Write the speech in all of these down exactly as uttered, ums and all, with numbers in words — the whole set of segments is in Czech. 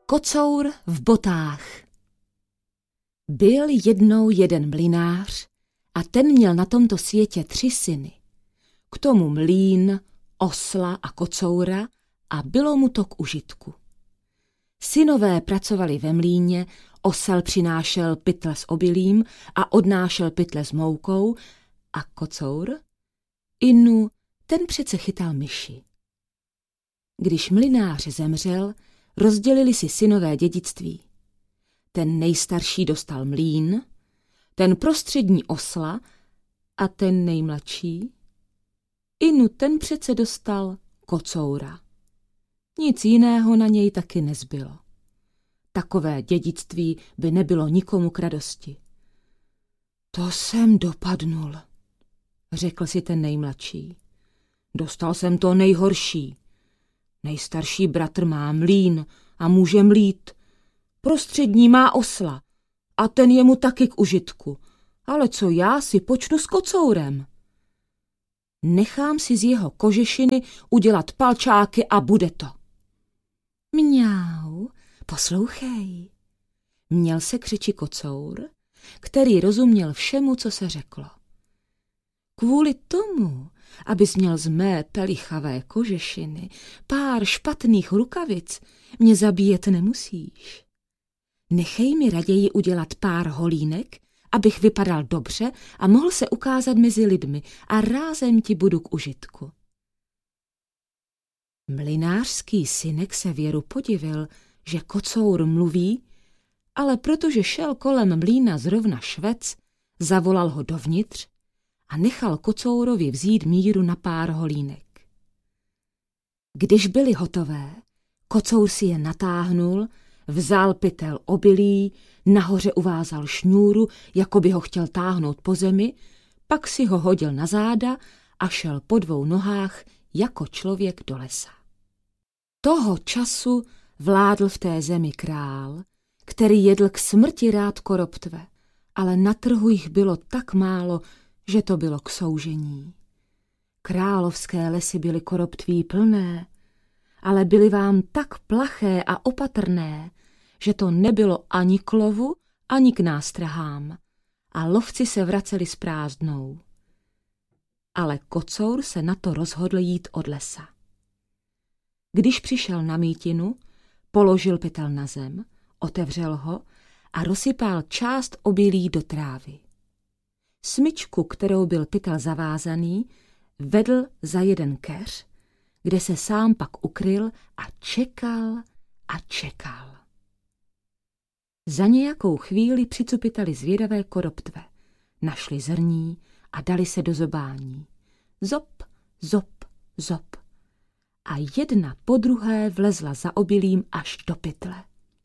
Kocour v botách. Byl jednou jeden mlynář a ten měl na tomto světě tři syny. K tomu mlýn, osla a kocoura a bylo mu to k užitku. Synové pracovali ve mlýně, osel přinášel pytle s obilím a odnášel pytle s moukou a kocour, Inu, ten přece chytal myši. Když mlynář zemřel, rozdělili si synové dědictví. Ten nejstarší dostal mlýn, ten prostřední osla a ten nejmladší, Inu, ten přece dostal kocoura. Nic jiného na něj taky nezbylo. Takové dědictví by nebylo nikomu k radosti. To jsem dopadnul, řekl si ten nejmladší. Dostal jsem to nejhorší. Nejstarší bratr má mlýn a může mlít. Prostřední má osla a ten je mu taky k užitku. Ale co já si počnu s kocourem? Nechám si z jeho kožešiny udělat palčáky a bude to. Mňau, poslouchej. Měl se křiči kocour, který rozuměl všemu, co se řeklo. Kvůli tomu, abys měl z mé pelichavé kožešiny pár špatných rukavic, mě zabíjet nemusíš. Nechej mi raději udělat pár holínek, abych vypadal dobře a mohl se ukázat mezi lidmi a rázem ti budu k užitku. Mlynářský synek se Věru podivil, že kocour mluví, ale protože šel kolem mlýna zrovna švec, zavolal ho dovnitř a nechal kocourovi vzít míru na pár holínek. Když byly hotové, kocour si je natáhnul, vzal pytel obilí, nahoře uvázal šňůru, jako by ho chtěl táhnout po zemi, pak si ho hodil na záda a šel po dvou nohách jako člověk do lesa. Toho času vládl v té zemi král, který jedl k smrti rád koroptve, ale na trhu jich bylo tak málo, že to bylo k soužení. Královské lesy byly koroptví plné, ale byly vám tak plaché a opatrné, že to nebylo ani k lovu, ani k nástrahám a lovci se vraceli s prázdnou. Ale kocour se na to rozhodl jít od lesa. Když přišel na mýtinu, položil pytel na zem, otevřel ho a rozsypal část obilí do trávy. Smyčku, kterou byl pytel zavázaný, vedl za jeden keř, kde se sám pak ukryl a čekal a čekal. Za nějakou chvíli přicupitali zvědavé koroptve, našli zrní a dali se do zobání. Zop, zop, zop. A jedna po druhé vlezla za obilím až do pytle.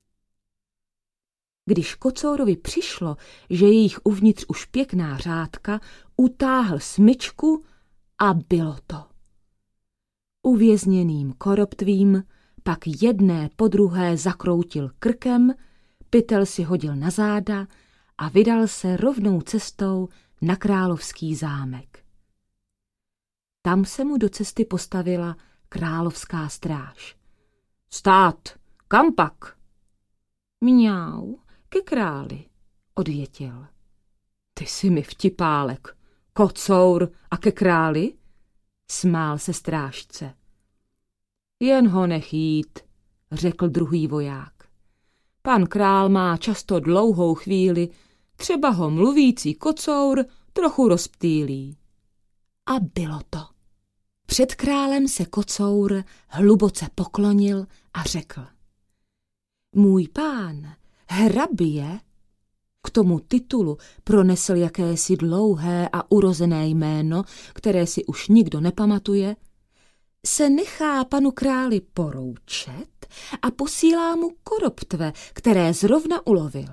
Když kocourovi přišlo, že je jich uvnitř už pěkná řádka, utáhl smyčku a bylo to. Uvězněným koroptvím pak jedné po druhé zakroutil krkem, pytel si hodil na záda a vydal se rovnou cestou na královský zámek. Tam se mu do cesty postavila královská stráž. Stát, kam pak? Mňau, ke králi, odvětil. Ty jsi mi vtipálek, kocour a ke králi? Smál se strážce. Jen ho nech jít, řekl druhý voják. Pan král má často dlouhou chvíli, třeba ho mluvící kocour trochu rozptýlí. A bylo to. Před králem se kocour hluboce poklonil a řekl. Můj pán, hrabě, k tomu titulu pronesl jakési dlouhé a urozené jméno, které si už nikdo nepamatuje, se nechá panu králi poroučet a posílá mu koroptve, které zrovna ulovil.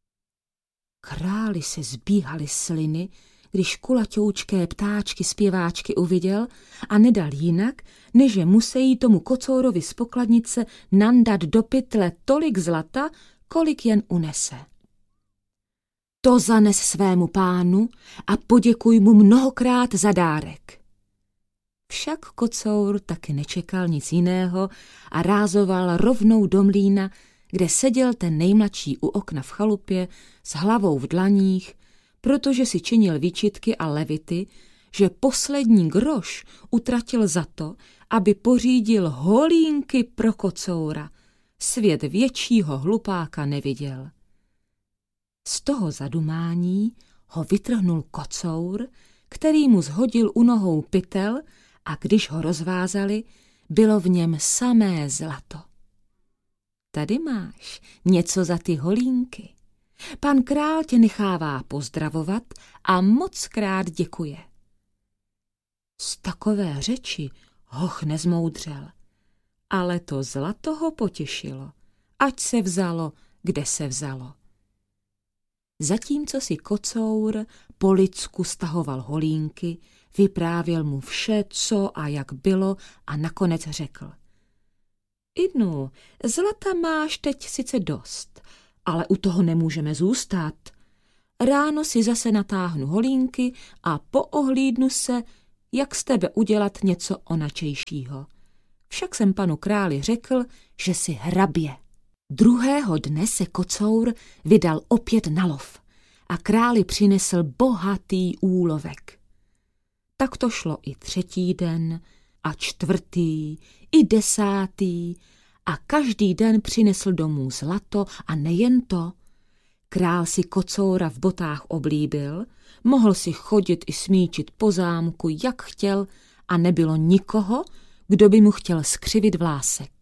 Králi se zbíhaly sliny, když kulaťoučké ptáčky zpěváčky uviděl a nedal jinak, než že musí tomu kocourovi z pokladnice nandat do pytle tolik zlata, kolik jen unese. To zanes svému pánu a poděkuj mu mnohokrát za dárek. Však kocour taky nečekal nic jiného a rázoval rovnou do mlýna, kde seděl ten nejmladší u okna v chalupě s hlavou v dlaních, protože si činil výčitky a levity, že poslední groš utratil za to, aby pořídil holínky pro kocoura. Svět většího hlupáka neviděl. Z toho zadumání ho vytrhnul kocour, který mu zhodil u nohou pytel, a když ho rozvázali, bylo v něm samé zlato. Tady máš něco za ty holínky. Pan král tě nechává pozdravovat a moc krát děkuje. Z takové řeči hoch nezmoudřel, ale to zlato ho potěšilo, ať se vzalo, kde se vzalo. Zatímco si kocour po lidsku stahoval holínky, vyprávěl mu vše, co a jak bylo, a nakonec řekl: Idnu, zlata máš teď sice dost, ale u toho nemůžeme zůstat. Ráno si zase natáhnu holínky a poohlídnu se, jak z tebe udělat něco onačejšího. Však jsem panu králi řekl, že jsi hrabě. Druhého dne se kocour vydal opět na lov a králi přinesl bohatý úlovek. Tak to šlo i třetí den a čtvrtý i desátý a každý den přinesl domů zlato a nejen to. Král si kocoura v botách oblíbil, mohl si chodit i smíčit po zámku, jak chtěl, a nebylo nikoho, kdo by mu chtěl skřivit vlásek.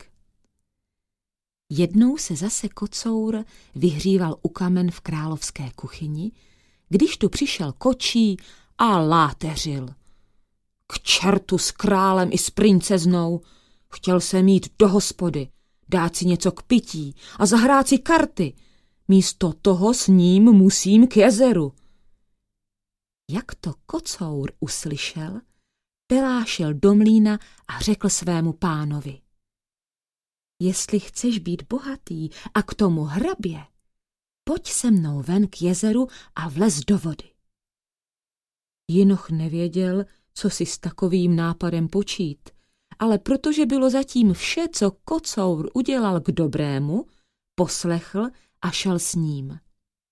Jednou se zase kocour vyhříval u kamen v královské kuchyni, když tu přišel kočí a láteřil. K čertu s králem i s princeznou, chtěl jsem jít do hospody, dát si něco k pití a zahrát si karty. Místo toho s ním musím k jezeru. Jak to kocour uslyšel, pelášil do mlýna a řekl svému pánovi: Jestli chceš být bohatý a k tomu hrabě, pojď se mnou ven k jezeru a vlez do vody. Jinoch nevěděl, co si s takovým nápadem počít, ale protože bylo zatím vše, co kocour udělal k dobrému, poslechl a šel s ním.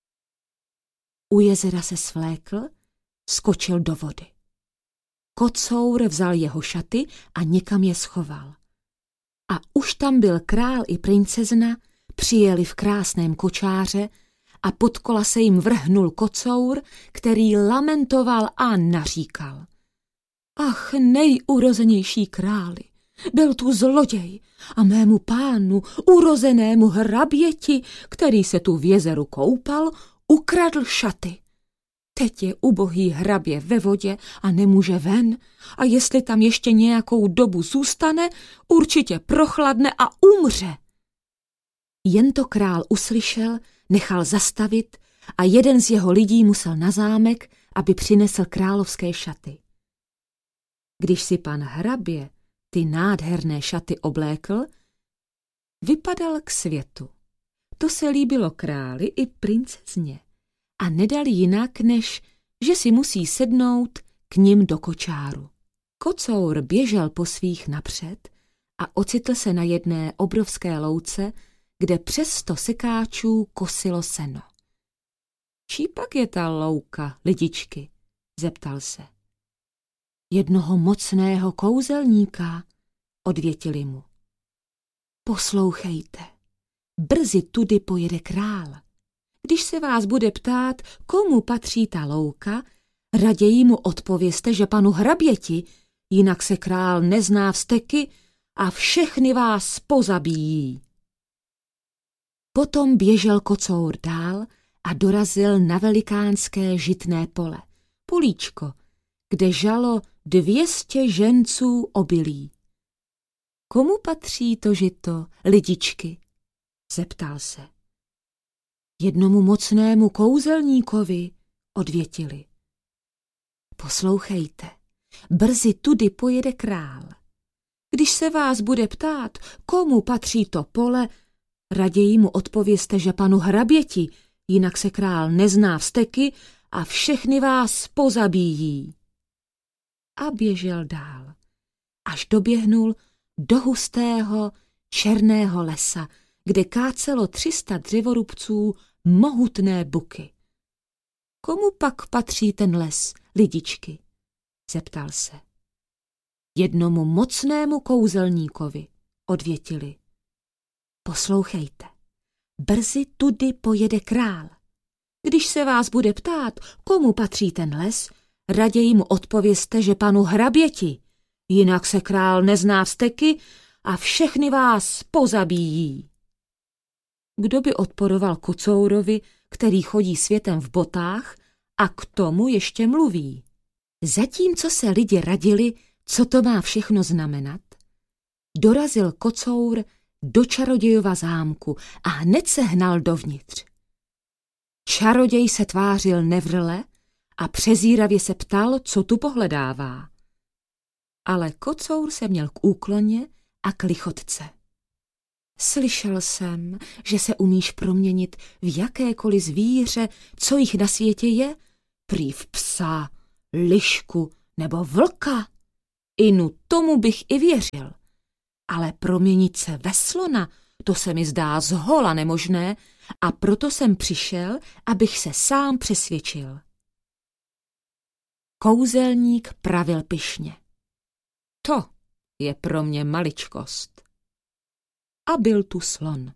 U jezera se svlékl, skočil do vody. Kocour vzal jeho šaty a někam je schoval. A už tam byl král i princezna, přijeli v krásném kočáře a pod kola se jim vrhnul kocour, který lamentoval a naříkal: Ach, nejurozenější králi, byl tu zloděj a mému pánu, urozenému hraběti, který se tu v jezeru koupal, ukradl šaty. Teď je ubohý hrabě ve vodě a nemůže ven, a jestli tam ještě nějakou dobu zůstane, určitě prochladne a umře. Jen to král uslyšel, nechal zastavit a jeden z jeho lidí musel na zámek, aby přinesl královské šaty. Když si pan hrabě ty nádherné šaty oblékl, vypadal k světu. To se líbilo králi i princezně a nedali jinak, než že si musí sednout k nim do kočáru. Kocour běžel po svých napřed a ocitl se na jedné obrovské louce, kde přes sto sekáčů kosilo seno. Čí pak je ta louka, lidičky? Zeptal se. Jednoho mocného kouzelníka, odvětili mu. Poslouchejte, brzy tudy pojede král. Když se vás bude ptát, komu patří ta louka, raději mu odpovězte, že panu hraběti, jinak se král nezná vzteky a všechny vás pozabíjí. Potom běžel kocour dál a dorazil na velikánské žitné pole, políčko, kde žalo dvě stě ženců obilí. Komu patří to žito, lidičky? Zeptal se. Jednomu mocnému kouzelníkovi, odvětili. Poslouchejte, brzy tudy pojede král. Když se vás bude ptát, komu patří to pole, raději mu odpovězte, že panu hraběti, jinak se král nezná vzteky a všechny vás pozabíjí. A běžel dál, až doběhnul do hustého černého lesa, kde kácelo tři sta dřevorubců mohutné buky. Komu pak patří ten les, lidičky? Zeptal se. Jednomu mocnému kouzelníkovi, odvětili. Poslouchejte, brzy tudy pojede král. Když se vás bude ptát, komu patří ten les, raději mu odpovězte, že panu hraběti, jinak se král nezná vzteky a všechny vás pozabíjí. Kdo by odporoval kocourovi, který chodí světem v botách a k tomu ještě mluví? Zatímco se lidi radili, co to má všechno znamenat, dorazil kocour do čarodějova zámku a hned se hnal dovnitř. Čaroděj se tvářil nevrle a přezíravě se ptal, co tu pohledává. Ale kocour se měl k úkloně a k lichotce. Slyšel jsem, že se umíš proměnit v jakékoliv zvíře, co jich na světě je, prý v psa, lišku nebo vlka. Inu tomu bych i věřil. Ale proměnit se ve slona, to se mi zdá zhola nemožné a proto jsem přišel, abych se sám přesvědčil. Kouzelník pravil pyšně. To je pro mě maličkost. A byl tu slon.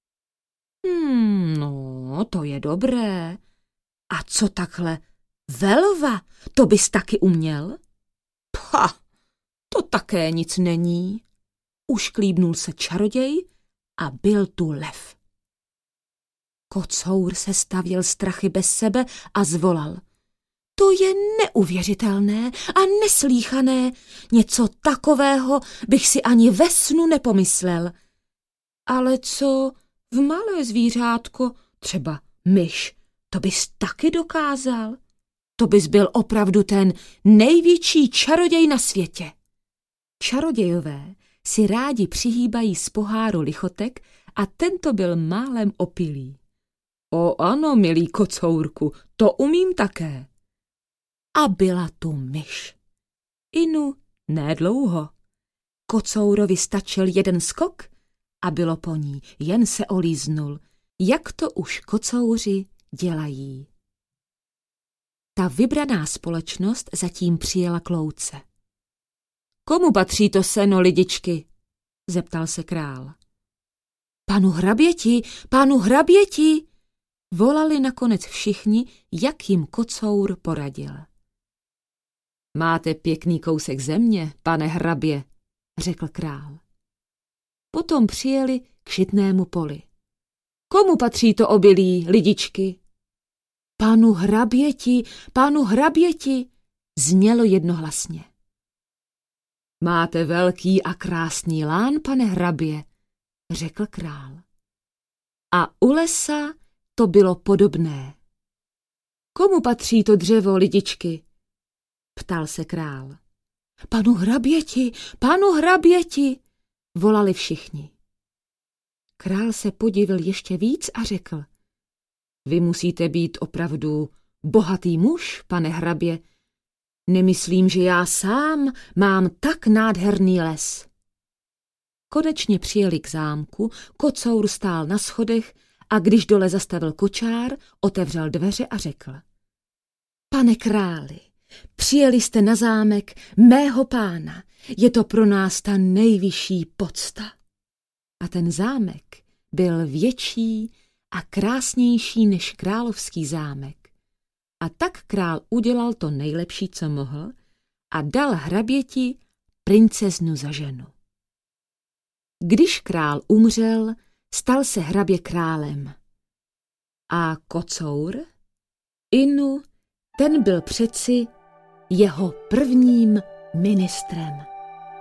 Hmm, no, to je dobré. A co takhle? Velva, to bys taky uměl? Pha, to také nic není. Ušklíbnul se čaroděj a byl tu lev. Kocour se stavěl strachy bez sebe a zvolal. To je neuvěřitelné a neslýchané. Něco takového bych si ani ve snu nepomyslel. Ale co v malé zvířátko, třeba myš, to bys taky dokázal? To bys byl opravdu ten největší čaroděj na světě. Čarodějové si rádi přihýbají z poháru lichotek a tento byl málem opilý. O ano, milý kocourku, to umím také. A byla tu myš. Inu ne dlouho. Kocourovi stačil jeden skok a bylo po ní, jen se olíznul, jak to už kocouři dělají. Ta vybraná společnost zatím přijela k louce. Komu patří to seno, lidičky? Zeptal se král. Panu hraběti, panu hraběti, volali nakonec všichni, jak jim kocour poradil. Máte pěkný kousek země, pane hrabě, řekl král. Potom přijeli k žitnému poli. Komu patří to obilí, lidičky? Panu hraběti, panu hraběti, znělo jednohlasně. Máte velký a krásný lán, pane hrabě, řekl král. A u lesa to bylo podobné. Komu patří to dřevo, lidičky? Ptal se král. Panu hraběti, panu hraběti, volali všichni. Král se podivil ještě víc a řekl. Vy musíte být opravdu bohatý muž, pane hrabě. Nemyslím, že já sám mám tak nádherný les. Konečně přijeli k zámku, kocour stál na schodech a když dole zastavil kočár, otevřel dveře a řekl. Pane králi, přijeli jste na zámek mého pána, je to pro nás ta nejvyšší pocta. A ten zámek byl větší a krásnější než královský zámek. A tak král udělal to nejlepší, co mohl, a dal hraběti princeznu za ženu. Když král umřel, stal se hrabě králem. A kocour, Inu, ten byl přeci jeho prvním ministrem.